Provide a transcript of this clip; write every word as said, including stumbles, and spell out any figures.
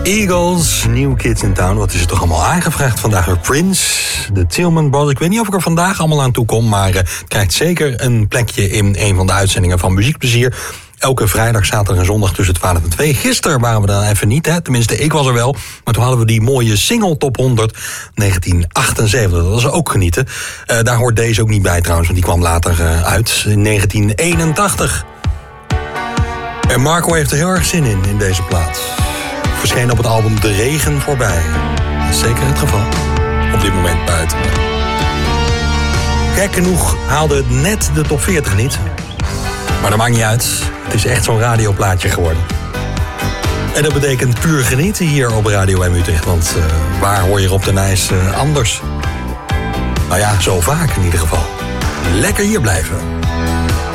Eagles, New Kids in Town. Wat is er toch allemaal aangevraagd vandaag door Prince, de Tillman Brothers. Ik weet niet of ik er vandaag allemaal aan toe kom, maar uh, het krijgt zeker een plekje in een van de uitzendingen van Muziekplezier. Elke vrijdag, zaterdag en zondag tussen twaalf en twee. Gisteren waren we dan even niet, hè? Tenminste, ik was er wel. Maar toen hadden we die mooie single top honderd negentien achtenzeventig. Dat was ook genieten. Uh, daar hoort deze ook niet bij trouwens, want die kwam later uh, uit in negentien eenentachtig. En Marco heeft er heel erg zin in, in deze plaat. Verscheen op het album De Regen Voorbij. Dat is zeker het geval. Op dit moment buiten. Gek genoeg haalde het net de top veertig niet. Maar dat maakt niet uit. Het is echt zo'n radioplaatje geworden. En dat betekent puur genieten hier op Radio M Utrecht. Want uh, waar hoor je Rob de Nijs uh, anders? Nou ja, zo vaak in ieder geval. Lekker hier blijven.